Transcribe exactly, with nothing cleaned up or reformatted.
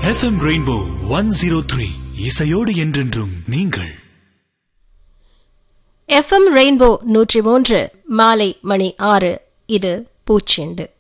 F M rainbow one zero three இசையோடு என்றென்றும் நீங்கள். எஃப் எம் ரெயின்போ நூற்றி மூன்று மாலை மணி ஆறு. இது பூச்செண்டு.